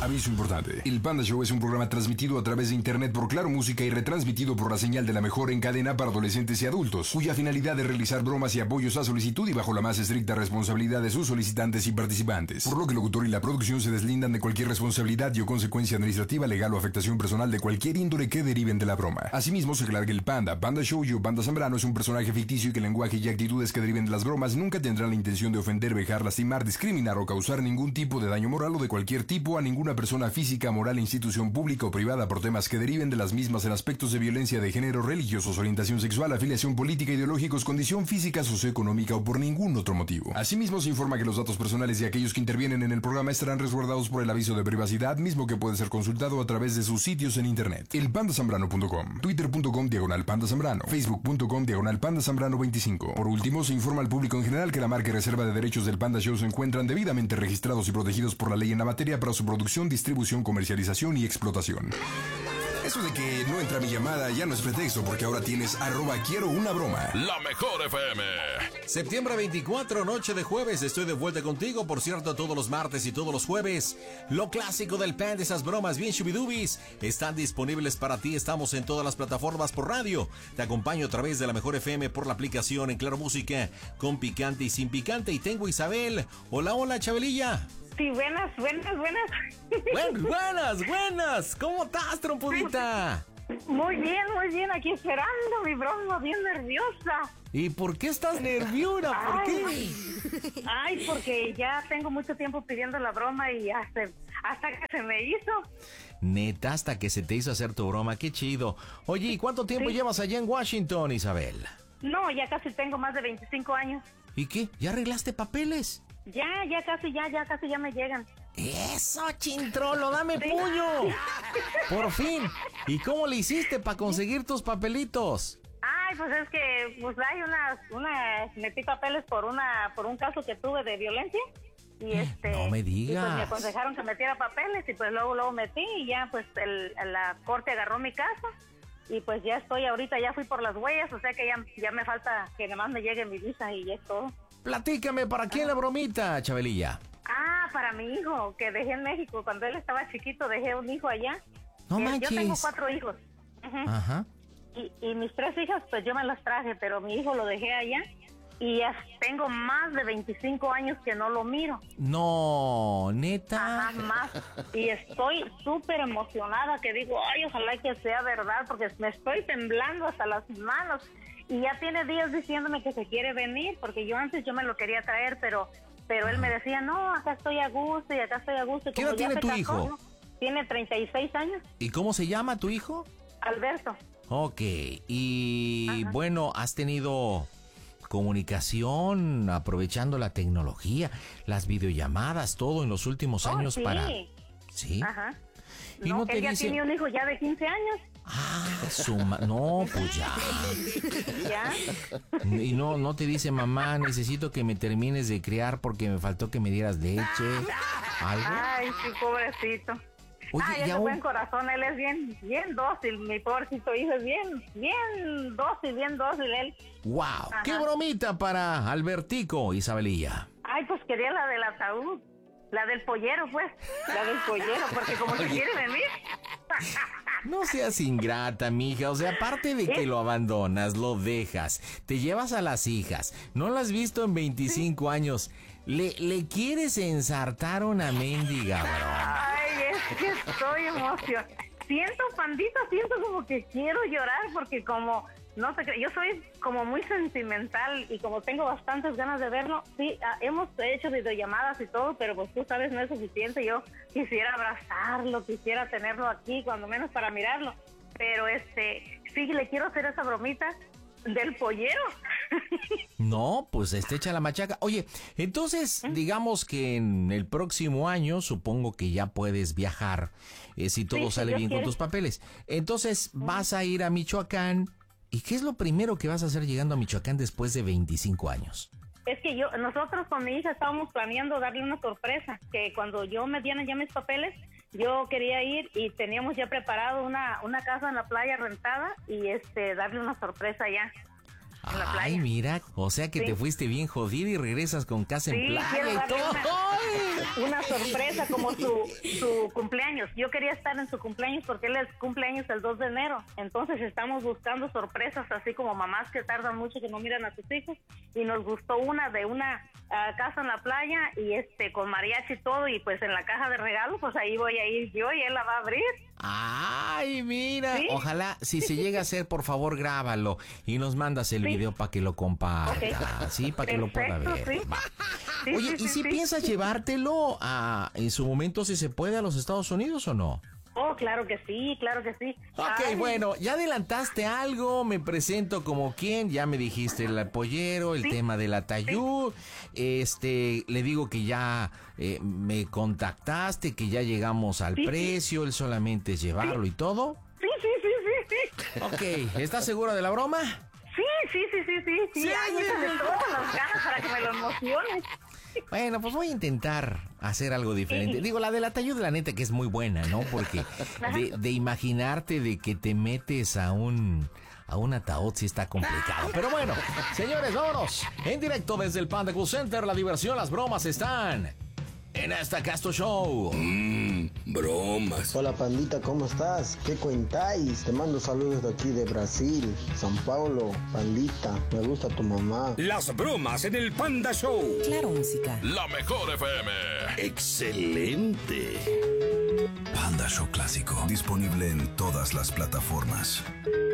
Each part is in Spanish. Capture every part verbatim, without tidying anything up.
Aviso importante. El Panda Show es un programa transmitido a través de internet por Claro Música y retransmitido por la señal de la mejor en cadena para adolescentes y adultos, cuya finalidad es realizar bromas y apoyos a solicitud y bajo la más estricta responsabilidad de sus solicitantes y participantes. Por lo que el locutor y la producción se deslindan de cualquier responsabilidad y o consecuencia administrativa, legal o afectación personal de cualquier índole que deriven de la broma. Asimismo, se aclara que el Panda, Panda Show y o Panda Zambrano es un personaje ficticio y que el lenguaje y actitudes que deriven de las bromas nunca tendrán la intención de ofender, vejar, lastimar, discriminar o causar ningún tipo de daño moral o de cualquier tipo a ninguna persona física, moral, institución pública o privada por temas que deriven de las mismas en aspectos de violencia de género, religiosos, orientación sexual, afiliación política, ideológicos, condición física, socioeconómica o por ningún otro motivo. Asimismo, se informa que los datos personales de aquellos que intervienen en el programa estarán resguardados por el aviso de privacidad, mismo que puede ser consultado a través de sus sitios en internet. El panda zambrano punto com, twitter punto com diagonal panda zambrano, facebook punto com diagonal panda zambrano veinticinco. Por último, se informa al público en general que la marca y reserva de derechos del Panda Show se encuentran debidamente registrados y protegidos por la ley en la materia para su producción, distribución, comercialización y explotación. Eso de que no entra mi llamada ya no es pretexto, porque ahora tienes arroba quiero una broma. La mejor F M. Septiembre veinticuatro, noche de jueves, estoy de vuelta contigo. Por cierto, todos los martes y todos los jueves, lo clásico del Panda, esas bromas bien shubidubis, están disponibles para ti. Estamos en todas las plataformas por radio. Te acompaño a través de la mejor F M por la aplicación en Claro Música, con picante y sin picante. Y tengo a Isabel. Hola, hola, Chabelilla. Sí, buenas, buenas, buenas. Buen, buenas, buenas. ¿Cómo estás, trompudita? Muy bien, muy bien. Aquí esperando mi broma, bien nerviosa. ¿Y por qué estás nerviosa? ¿Por ay, qué? Ay, porque ya tengo mucho tiempo pidiendo la broma y hasta, hasta que se me hizo. Neta, hasta que se te hizo hacer tu broma. Qué chido. Oye, ¿y cuánto tiempo sí. llevas allá en Washington, Isabel? No, ya casi tengo más de veinticinco años. ¿Y qué? ¿Ya arreglaste papeles? Ya, ya casi, ya, ya casi ya me llegan. ¡Eso, chintrolo! ¡Dame sí. puño! ¡Por fin! ¿Y cómo le hiciste para conseguir tus papelitos? Ay, pues es que pues hay unas, unas, metí papeles por una, por un caso que tuve de violencia. Y este, no me digas. Y pues me aconsejaron que metiera papeles y pues luego, luego metí y ya pues el, la corte agarró mi caso. Y pues ya estoy ahorita, ya fui por las huellas, o sea que ya, ya me falta que nada más me llegue mi visa y ya es todo. Platícame, ¿para quién la bromita, Chabelilla? Ah, para mi hijo, que dejé en México. Cuando él estaba chiquito, dejé un hijo allá. No eh, manches. Yo tengo cuatro hijos. Uh-huh. Ajá. Y, y mis tres hijas, pues yo me las traje, pero mi hijo lo dejé allá. Y ya tengo más de veinticinco años que no lo miro. No, neta. Ajá, más. Y estoy súper emocionada, que digo, ay, ojalá que sea verdad, porque me estoy temblando hasta las manos. Y ya tiene días diciéndome que se quiere venir, porque yo antes yo me lo quería traer, pero pero él me decía, no, acá estoy a gusto y acá estoy a gusto. Y ¿qué edad tiene tu casó, hijo? ¿no? Tiene treinta y seis años. ¿Y cómo se llama tu hijo? Alberto. Ok, y Ajá. bueno, ¿has tenido comunicación aprovechando la tecnología, las videollamadas, todo en los últimos años? Oh, sí. Para... ¿Sí? Ajá. ¿Y no, no te él ya dice... tiene un hijo ya de quince años. Ah, su ma... No, pues ya. ¿Ya? Y no, no te dice, mamá, necesito que me termines de criar porque me faltó que me dieras leche. ¿Algo? Ay, sí, pobrecito. Oye, Ay, ya ese un- buen corazón, él es bien, bien dócil, mi pobrecito hijo es bien, bien dócil, bien dócil él. ¡Wow! Ajá. ¡Qué bromita para Albertico, Isabelilla! Ay, pues quería la del ataúd, la del pollero, pues, la del pollero, porque como se quiere venir. No seas ingrata, mija. O sea, aparte de que lo abandonas, lo dejas, te llevas a las hijas, no las has visto en veinticinco años, le, le quieres ensartar una mendiga, broma. Ay, es que estoy emocionada. Siento, pandita, siento como que quiero llorar porque como, no sé, yo soy como muy sentimental y como tengo bastantes ganas de verlo, sí, ah, hemos hecho videollamadas y todo, pero pues tú sabes, no es suficiente. Yo quisiera abrazarlo, quisiera tenerlo aquí, cuando menos para mirarlo, pero este, sí, le quiero hacer esa bromita del pollero. No, pues este echa la machaca. Oye, entonces, digamos que en el próximo año, supongo que ya puedes viajar, eh, si todo Sí, si sale Dios bien quiere. con tus papeles. Entonces, vas a ir a Michoacán. ¿Y qué es lo primero que vas a hacer llegando a Michoacán después de veinticinco años? Es que yo, nosotros con mi hija estábamos planeando darle una sorpresa, que cuando yo me dieran ya mis papeles, yo quería ir y teníamos ya preparado una, una casa en la playa rentada y este darle una sorpresa allá. en la playa. Ay, mira, o sea que Sí. te fuiste bien jodida y regresas con casa en Sí, playa quiero y darle todo. una, una sorpresa como su, su cumpleaños. Yo quería estar en su cumpleaños porque él es cumpleaños el dos de enero. Entonces estamos buscando sorpresas así como mamás que tardan mucho que no miran a sus hijos. Y nos gustó una de una uh, casa en la playa y este con mariachi y todo. Y pues en la caja de regalo, pues ahí voy a ir yo y él la va a abrir. Ay, mira, ¿Sí? ojalá, si se llega a hacer, por favor, grábalo y nos mandas el Sí. video para que lo comparta, Ok. sí, para que lo pueda Perfecto, ver. sí. Va. Sí, Oye, sí, ¿y sí, si sí. piensas llevártelo a, en su momento, si se puede, a los Estados Unidos o no? Oh, claro que sí, claro que sí. Ok, Ay, bueno, ya adelantaste algo, me presento como quien, ya me dijiste el pollero, el Sí. tema del atayud, este, le digo que ya eh, me contactaste, que ya llegamos al Sí, sí. precio, él solamente es llevarlo y todo. Sí, sí, sí, sí, sí. Ok, ¿estás segura de la broma? Sí, sí, sí, sí, sí, sí. Sí, Ay, sí, échale sí. todas las ganas para que me lo emociones. Bueno, pues voy a intentar hacer algo diferente. Sí. Digo, la del atayud, la neta, que es muy buena, ¿no? Porque de, de imaginarte de que te metes a un... A un ataúd sí está complicado. Pero bueno, señores, vámonos. En directo desde el Panda Cool Center, la diversión, las bromas están en esta Casto Show. Mmm, bromas. Hola pandita, ¿cómo estás? ¿Qué cuentáis? Te mando saludos de aquí de Brasil, São Paulo, pandita. Me gusta tu mamá. Las bromas en el Panda Show. Claro, música. La mejor F M. Excelente. Panda Show Clásico. Disponible en todas las plataformas.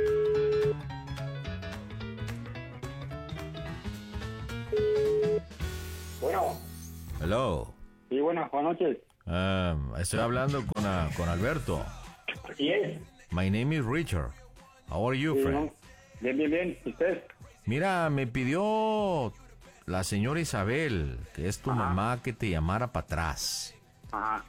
Bueno, Hello. sí, buenas, buenas noches. Um, estoy hablando con, uh, con Alberto. Así es. My name is Richard. How are you, Sí, friend? ¿no? Bien, bien, bien. ¿Y usted? Mira, me pidió la señora Isabel, que es tu Ajá. mamá, que te llamara para atrás. Ajá.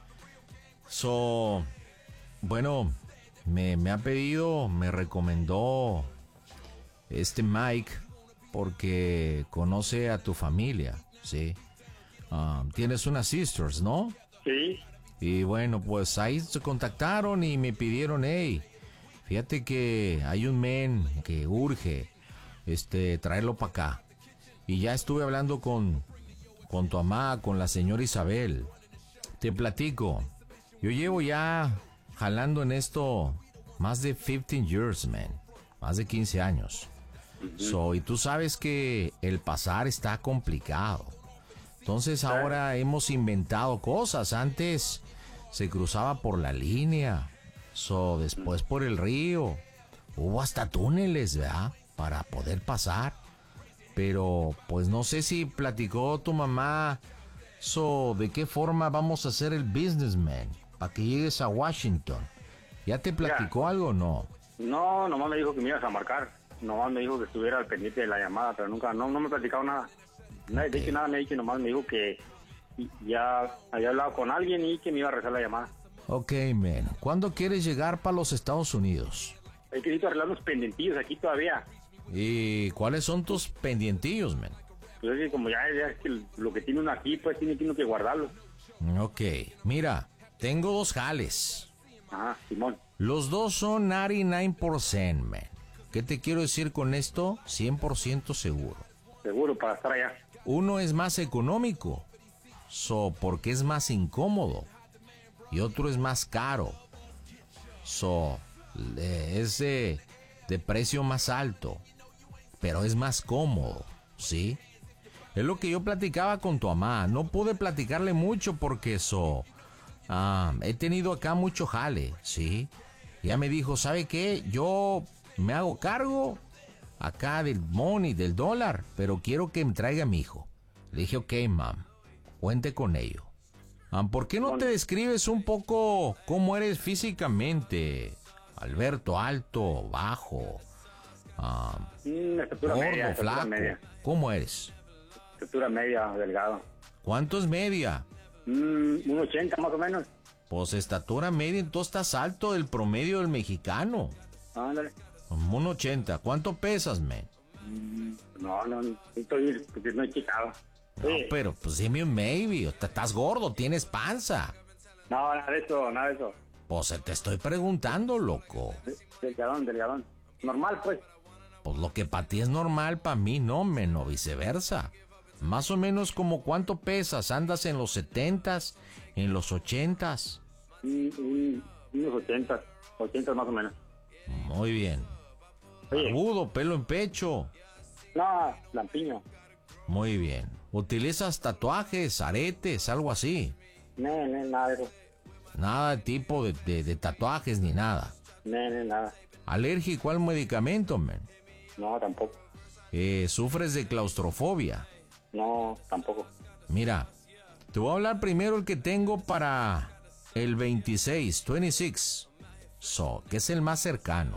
So, bueno, me, me ha pedido, me recomendó este Mike porque conoce a tu familia, ¿sí? Ah, tienes unas sisters, ¿no? Sí. Y bueno, pues ahí se contactaron y me pidieron, hey, fíjate que hay un men que urge este, traerlo para acá. Y ya estuve hablando con, con tu mamá, con la señora Isabel. Te platico. Yo llevo ya jalando en esto más de quince years, man. Más de quince años. So, y tú sabes que el pasar está complicado. Entonces ahora hemos inventado cosas. Antes se cruzaba por la línea. So, después por el río. Hubo hasta túneles, ¿verdad? Para poder pasar. Pero pues no sé si platicó tu mamá. So, ¿de qué forma vamos a hacer el businessman? Para que llegues a Washington. ¿Ya te platicó algo o no? No, nomás me dijo que me ibas a marcar. Nomás me dijo que estuviera al pendiente de la llamada, pero nunca, no, no me ha platicado nada. Nada, de hecho, nada me ha dicho, nomás me dijo que ya había hablado con alguien y que me iba a rezar la llamada. Ok, man. ¿Cuándo quieres llegar para los Estados Unidos? Hay que necesito arreglar unos pendentillos aquí todavía. ¿Y cuáles son tus pendientillos, man? Pues es que como ya, ya es que lo que tiene uno aquí, pues tiene, tiene que guardarlo. Ok, mira, tengo dos jales. Ajá, Simón. Los dos son noventa y nueve por ciento, man. ¿Qué te quiero decir con esto? cien por ciento seguro. Seguro, para estar allá. Uno es más económico, so, porque es más incómodo. Y otro es más caro, so, le- es de, de precio más alto, pero es más cómodo, ¿sí? Es lo que yo platicaba con tu mamá. No pude platicarle mucho porque so, ah, he tenido acá mucho jale, ¿sí? Ya me dijo, ¿sabe qué? Yo me hago cargo acá del money, del dólar, pero quiero que me traiga a mi hijo. Le dije, ok, mam, cuente con ello. Ah, ¿por qué no te describes un poco cómo eres físicamente? Alberto, alto, bajo, ah, Mm, estatura gordo, media, estatura flaco. media. ¿Cómo eres? Estatura media, delgado. ¿Cuánto es media? Mm, un ochenta más o menos. Pues estatura media, entonces estás alto del promedio del mexicano. Ándale. Un ochenta. ¿Cuánto pesas, men? No, no, no estoy, porque no he checado. No, Sí. pero pues dime un maybe. Te- Estás gordo, tienes panza. No, nada de eso, nada de eso. Pues te estoy preguntando, loco. Delgadón, delgadón. Normal, pues. Pues lo que para ti es normal, para mí no, men, o viceversa. Más o menos como cuánto pesas, ¿andas en los setentas, en los ochentas? Un- un- unos ochenta, ochenta más o menos. Muy bien. Oye. Barbudo, pelo en pecho. No, lampiño. Muy bien. ¿Utilizas tatuajes, aretes, algo así? No, no, nada de eso. Nada de tipo de, de- de tatuajes ni nada. No, no, nada. ¿Alérgico al medicamento, men? No, tampoco. Eh, ¿Sufres de claustrofobia? No, tampoco. Mira, te voy a hablar primero el que tengo para el veintiséis, veintiséis, so, que es el más cercano.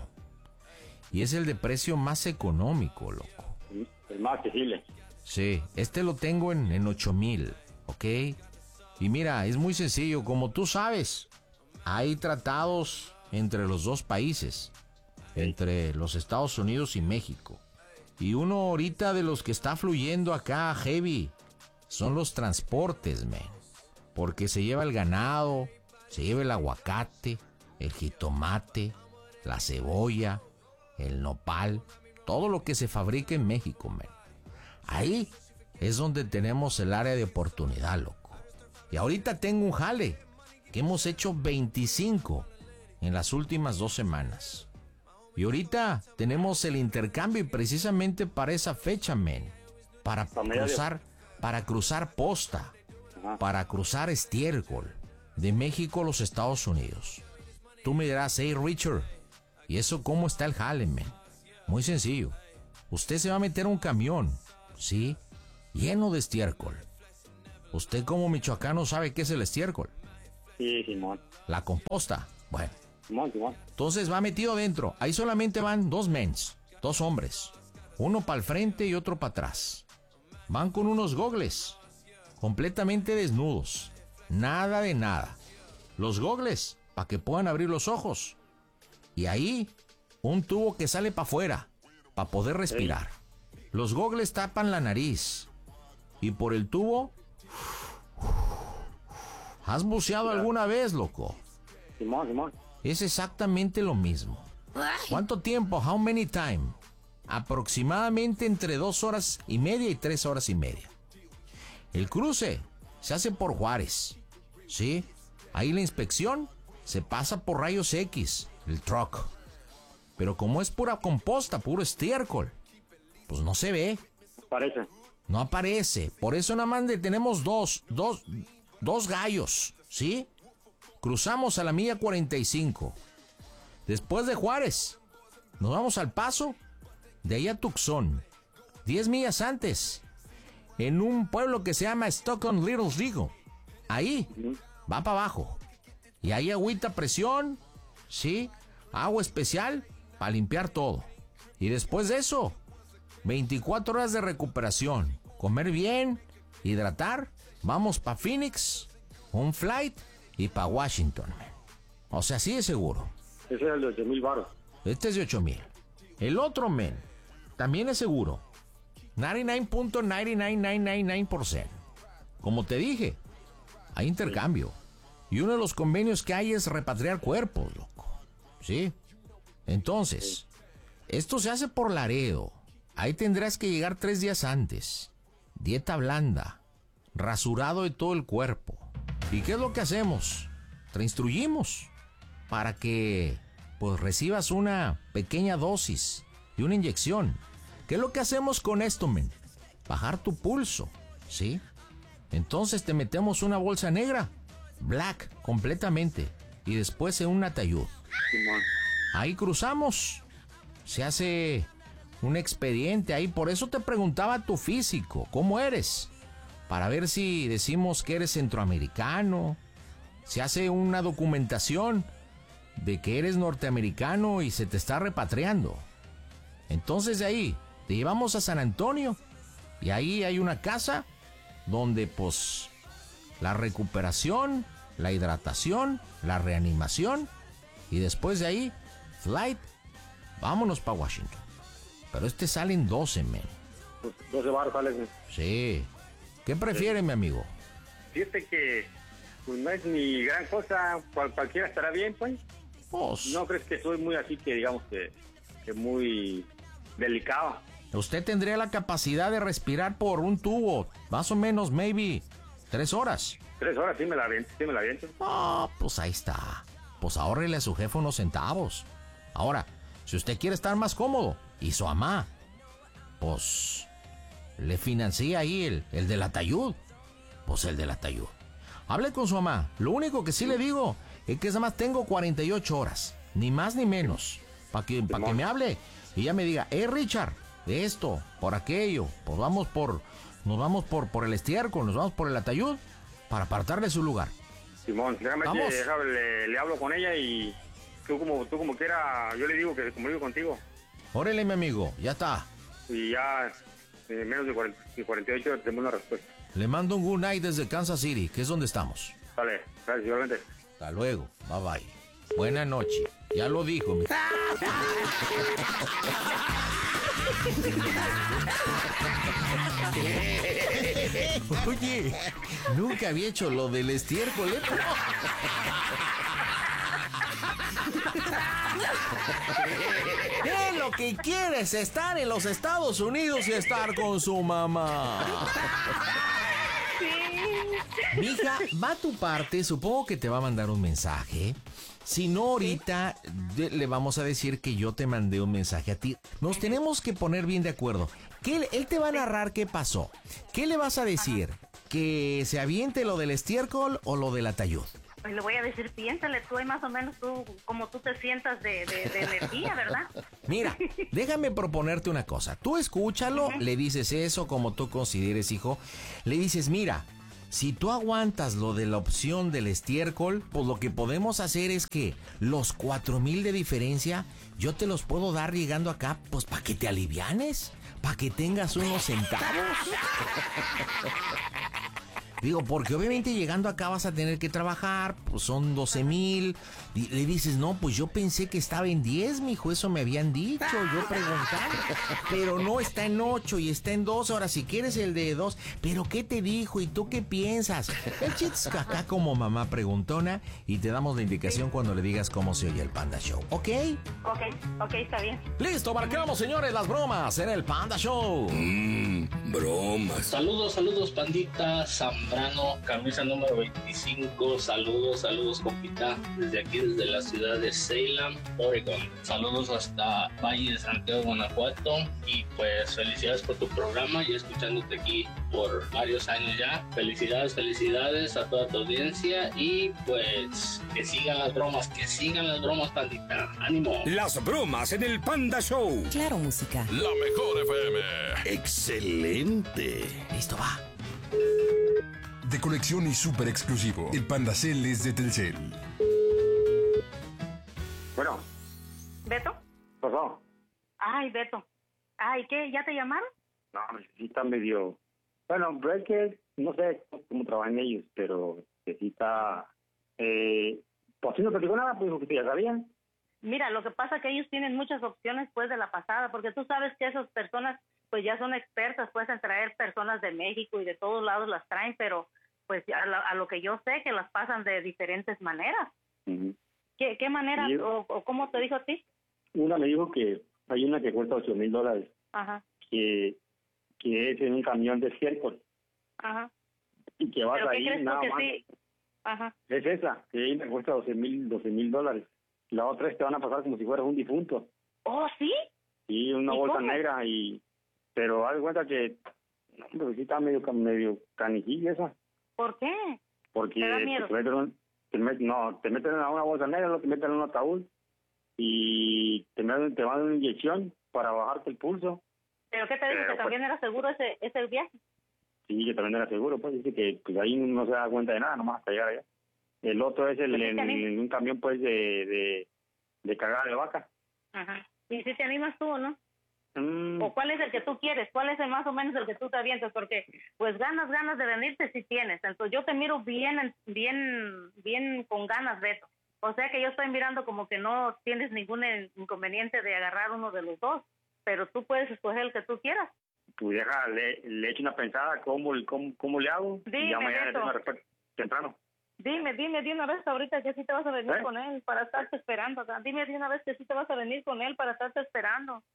Y es el de precio más económico, loco. El más accesible. Sí, este lo tengo en, en ocho mil, ¿ok? Y mira, es muy sencillo, como tú sabes, hay tratados entre los dos países, entre los Estados Unidos y México. Y uno ahorita de los que está fluyendo acá, heavy, son los transportes, man. Porque se lleva el ganado, se lleva el aguacate, el jitomate, la cebolla, el nopal, todo lo que se fabrica en México, man. Ahí es donde tenemos el área de oportunidad, loco. Y ahorita tengo un jale, que hemos hecho veinticinco en las últimas dos semanas. Y ahorita tenemos el intercambio y precisamente para esa fecha, men. Para cruzar, para cruzar posta, para cruzar estiércol de México a los Estados Unidos. Tú me dirás, hey Richard, ¿y eso cómo está el jale, men? Muy sencillo. Usted se va a meter a un camión, ¿sí? Lleno de estiércol. Usted como michoacano sabe qué es el estiércol. Sí, Simón. La composta. Bueno. Simón, Simón. Entonces va metido dentro. Ahí solamente van dos mens, dos hombres. Uno para el frente y otro para atrás. Van con unos gogles, completamente desnudos. Nada de nada. Los gogles, para que puedan abrir los ojos. Y ahí, un tubo que sale para afuera, para poder respirar. Los gogles tapan la nariz. Y por el tubo... ¿Has buceado alguna vez, loco? Simón, Simón. Es exactamente lo mismo. ¿Cuánto tiempo? How many time? Aproximadamente entre dos horas y media y tres horas y media. El cruce se hace por Juárez, ¿sí? Ahí la inspección se pasa por rayos X, el truck. Pero como es pura composta, puro estiércol, pues no se ve. Parece. No aparece. Por eso nada más tenemos dos, dos, dos gallos, ¿sí? Cruzamos a la milla cuarenta y cinco. Después de Juárez, nos vamos al Paso, de ahí a Tucson. Diez millas antes, en un pueblo que se llama Stockton Little Rigo. Ahí, va para abajo. Y ahí agüita a presión, ¿sí? Agua especial para limpiar todo. Y después de eso, veinticuatro horas de recuperación. Comer bien, hidratar. Vamos para Phoenix, un flight y para Washington. O sea, sí es seguro. Ese es el de ocho mil baros. Este es de ocho mil. El otro, men, también es seguro. noventa y nueve punto nueve nueve nueve nueve nueve por ciento. Como te dije, hay intercambio. Y uno de los convenios que hay es repatriar cuerpos, loco. ¿Sí? Entonces, esto se hace por Laredo. Ahí tendrás que llegar tres días antes. Dieta blanda. Rasurado de todo el cuerpo. ¿Y qué es lo que hacemos? Te instruimos para que pues recibas una pequeña dosis de una inyección. ¿Qué es lo que hacemos con esto, men? Bajar tu pulso, ¿sí? Entonces te metemos una bolsa negra, black, completamente, y después en un ataúd. Ahí cruzamos. Se hace un expediente ahí. Por eso te preguntaba tu físico, ¿cómo eres? Para ver si decimos que eres centroamericano. Se hace una documentación de que eres norteamericano y se te está repatriando. Entonces de ahí te llevamos a San Antonio y ahí hay una casa donde pues la recuperación, la hidratación, la reanimación y después de ahí flight, vámonos para Washington. Pero este sale en doce, men. doce baros sale. Sí. ¿Qué prefiere, sí, mi amigo? Fíjate que pues no es ni gran cosa, cual, cualquiera estará bien, pues. Pues. ¿No crees que soy muy así que digamos que, que muy delicado. Usted tendría la capacidad de respirar por un tubo, más o menos, maybe, tres horas. Tres horas, sí me la aviento, sí me la aviento. Ah, pues ahí está. Pues ahórrele a su jefe unos centavos. Ahora, si usted quiere estar más cómodo, y su mamá, pues le financia ahí el, el del atayud. Pues el del atayud. Hable con su mamá. Lo único que sí le digo es que nada más tengo cuarenta y ocho horas. Ni más ni menos. Para que, pa que me hable y ella me diga, hey Richard, de esto, por aquello, pues vamos por, nos vamos por, por el estiércol, nos vamos por el atayud, para apartarle su lugar. Simón, déjame Vamos. que déjame, le, le hablo con ella y tú como tú como quiera, yo le digo que se comunique contigo. Órale, mi amigo, ya está. Y ya en menos de cuarenta, de cuarenta y ocho horas tenemos una respuesta. Le mando un good night desde Kansas City, que es donde estamos. Dale, gracias, igualmente. Hasta luego, bye bye. Buena noche, ya lo dijo. Mi... Oye, nunca había hecho lo del estiércol, ¿eh? Él lo que quiere es estar en los Estados Unidos y estar con su mamá. Mija, va a tu parte, supongo que te va a mandar un mensaje. Si no, ahorita de, le vamos a decir que yo te mandé un mensaje a ti. Nos tenemos que poner bien de acuerdo. ¿Qué, él te va a narrar qué pasó. ¿Qué le vas a decir? ¿Que se aviente lo del estiércol o lo del atayud? Pues le voy a decir, piénsale tú y más o menos tú, como tú te sientas de, de, de energía, ¿verdad? Mira, déjame proponerte una cosa. Tú escúchalo, uh-huh. Le dices eso como tú consideres, hijo. Le dices, mira, si tú aguantas lo de la opción del estiércol, pues lo que podemos hacer es que los cuatro mil de diferencia, yo te los puedo dar llegando acá, pues para que te alivianes, para que tengas unos centavos. Digo, porque obviamente llegando acá vas a tener que trabajar, pues son doce mil. Y le dices, no, pues yo pensé que estaba en diez, mijo, eso me habían dicho, yo preguntaba. Pero no, está en ocho y está en dos. Ahora, si quieres el de dos, ¿pero qué te dijo? ¿Y tú qué piensas? El chiste es que acá como mamá preguntona y te damos la indicación cuando le digas cómo se oye el Panda Show, ¿ok? Ok, ok, está bien. Listo, marcamos, señores, las bromas en el Panda Show. Mmm, bromas. Saludos, saludos, pandita. Zambrano, camisa número veinticinco. Saludos, saludos, compita. Desde aquí, desde la ciudad de Salem, Oregon. Saludos hasta Valle de Santiago, Guanajuato. Y pues felicidades por tu programa. Y escuchándote aquí por varios años ya. Felicidades, felicidades a toda tu audiencia. Y pues que sigan las bromas, que sigan las bromas, pandita. ¡Ánimo! Las bromas en el Panda Show. Claro, música. La mejor F M. Excelente. Listo, va. De colección y súper exclusivo. El Panda Cel es de Telcel. Bueno. ¿Beto? ¿Pasó? Ay, Beto. Ay, ¿qué? ¿Ya te llamaron? No, sí está medio... Bueno, pero es que no sé cómo trabajan ellos, pero que sí está... Eh, pues si no te digo nada, pues porque ya sabían. Mira, lo que pasa es que ellos tienen muchas opciones pues de la pasada, porque tú sabes que esas personas pues ya son expertas pues en traer personas de México y de todos lados las traen, pero pues a, la, a lo que yo sé que las pasan de diferentes maneras. Uh-huh. ¿Qué, qué manera y, o, o cómo te dijo a ti? Una me dijo que hay una que cuesta ocho mil dólares. Ajá. Que, que es en un camión de estiércol. Ajá. Y que vas ¿Pero ahí qué crees nada tú que más. Sí? Ajá. Es esa, que ahí me cuesta doce mil dólares. La otra es te van a pasar como si fueras un difunto. ¿Oh, sí? Sí, una ¿Y bolsa cómo? negra y... Pero haz de cuenta que... No, pero sí está medio, medio canijilla esa. ¿Por qué? Porque ¿Te da miedo? te meten, un, te meten, no, te meten en una bolsa negra, luego te meten en un ataúd y te, meten, te van a dar una inyección para bajarte el pulso. ¿Pero qué te dijo? Pero, ¿Que también pues, era seguro ese, ese viaje? Sí, que también era seguro, pues dice que pues ahí no se da cuenta de nada, nomás hasta llegar allá. El otro es el en, en un camión pues de, de, de cagada de vaca. Ajá. ¿Y si te animas tú o no? Mm. ¿O cuál es el que tú quieres? ¿Cuál es el más o menos el que tú te avientas? Porque pues ganas, ganas de venirte sí tienes. Entonces yo te miro bien, bien, bien con ganas, Beto. O sea que yo estoy mirando como que no tienes ningún inconveniente de agarrar uno de los dos. Pero tú puedes escoger el que tú quieras. Pues deja, le, le echo una pensada, ¿cómo, cómo, cómo le hago? Dime, y ya mañana Beto. tengo una respuesta temprano. Dime, dime de una vez ahorita que sí te vas a venir ¿Eh? con él para estarte esperando. Dime de una vez que sí te vas a venir con él para estarte esperando.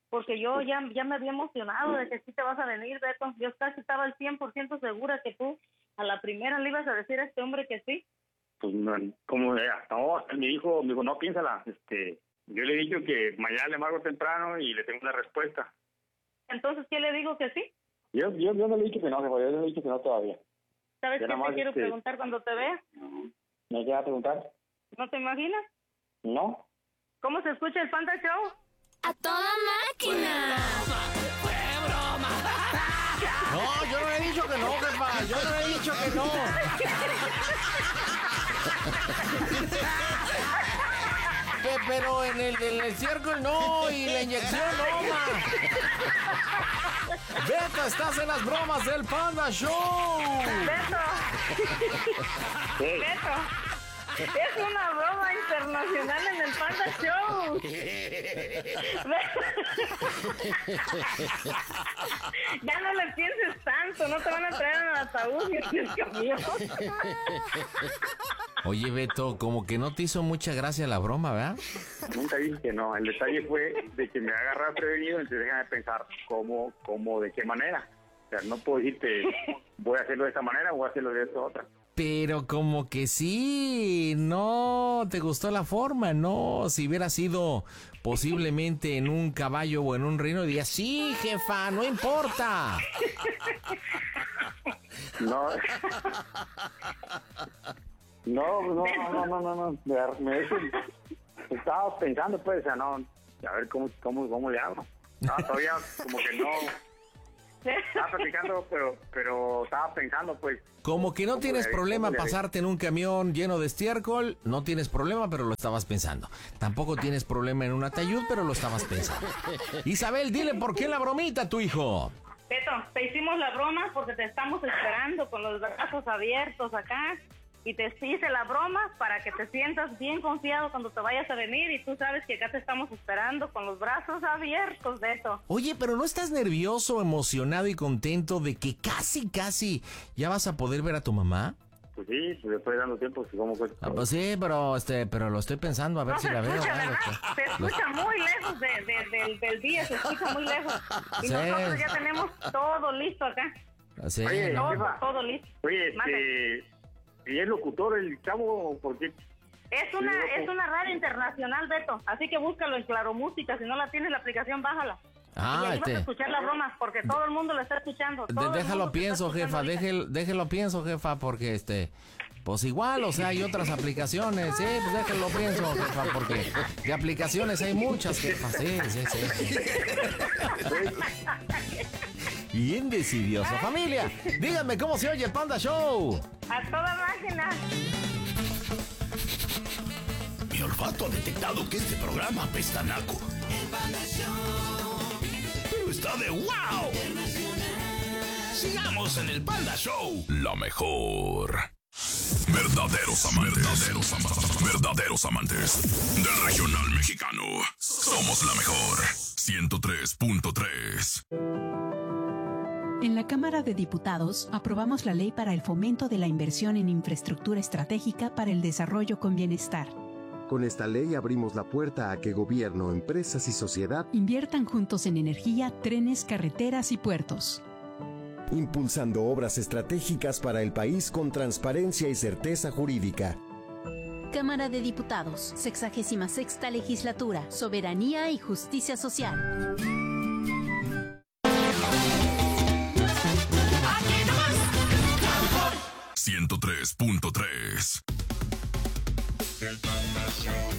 porque yo ya, ya me había emocionado de que sí te vas a venir, Beto. Yo casi estaba al cien por ciento segura que tú a la primera le ibas a decir a este hombre que sí. Pues no, como hasta no, mi hijo me dijo, no, piénsala, este, yo le he dicho que mañana le marco temprano y le tengo una respuesta. Entonces, ¿qué le digo que sí? Yo, yo, yo no le he dicho que no, yo le he dicho que no todavía. ¿Sabes Yo qué nada te más, quiero este, preguntar cuando te vea? ¿Me queda preguntar? ¿No te imaginas? No. ¿Cómo se escucha el Panda Show? ¡A toda máquina! No, yo no he dicho que no, jefa. Yo no he dicho que no. Pe- Pero en el, en el estiércol no, y la inyección no, ma. Beto, estás en las bromas del Panda Show. Beto. Beto. Es una broma internacional en el Panda Show. Ya no le pienses tanto, no te van a traer en el ataúd y el camión. Oye, Beto, como que no te hizo mucha gracia la broma, ¿verdad? Nunca dije que no. El detalle fue de que me agarra prevenido, entonces déjame pensar cómo, cómo, de qué manera. O sea, no puedo decirte, voy a hacerlo de esta manera o voy a hacerlo de esta otra. Pero como que sí, no te gustó la forma, ¿no? Si hubiera sido posiblemente en un caballo o en un reino, dirías, sí, jefa, no importa. No. No, no, no, no, no, no. Me, me, estaba pensando, pues, o sea, no, a ver cómo, cómo, cómo le hago. No, todavía como que no. Estaba platicando, pero, pero estaba pensando, pues. Como que no tienes le- problema cómo le- pasarte en un camión lleno de estiércol, no tienes problema, pero lo estabas pensando. Tampoco tienes problema en un ataúd, pero lo estabas pensando. Isabel, dile por qué la bromita a tu hijo. Beto, te hicimos la broma porque te estamos esperando con los brazos abiertos acá. Y te hice la broma para que te sientas bien confiado cuando te vayas a venir. Y tú sabes que acá te estamos esperando con los brazos abiertos, Beto. Oye, pero ¿no estás nervioso, emocionado y contento de que casi, casi ya vas a poder ver a tu mamá? Pues sí, pues después de dando tiempo, pues como pues. Ah, pues sí, pero este, pero lo estoy pensando a ver No si se la veo. escucha, ¿verdad? ¿verdad? Se escucha muy lejos de, de- del, del día, se escucha muy lejos. Y Sí. nosotros ya tenemos todo listo acá. Sí, Oye, ¿no? Todo, jefa. todo listo. Oye, Mande. este, ¿y es locutor el chavo? Porque Es una, Sí, es una radio internacional, Beto. Así que búscalo en Claro Música. Si no la tienes la aplicación, bájala. Ah, y ahí vas este. a escuchar las bromas, porque todo el mundo lo está escuchando. De- todo el déjalo mundo te está pienso, escuchando jefa, ahorita. déjelo, déjelo pienso, jefa, porque este, pues igual, o sea, hay otras aplicaciones, sí, pues déjelo pienso, jefa, porque de aplicaciones hay muchas, jefa, sí, sí, sí. Bien decidioso. Familia, díganme cómo se oye el Panda Show. A toda máquina. Mi olfato ha detectado que este programa apesta a naco. Pero está de wow. Sigamos en el Panda Show. La mejor. Verdaderos amantes. Verdaderos amantes. Verdaderos amantes del regional mexicano. Somos la mejor. ciento tres punto tres. En la Cámara de Diputados aprobamos la ley para el fomento de la inversión en infraestructura estratégica para el desarrollo con bienestar. Con esta ley abrimos la puerta a que gobierno, empresas y sociedad Inviertan juntos en energía, trenes, carreteras y puertos. impulsando obras estratégicas para el país con transparencia y certeza jurídica. Cámara de Diputados, sexagésima sexta legislatura, soberanía y justicia social. ciento tres punto tres. El Panda Show.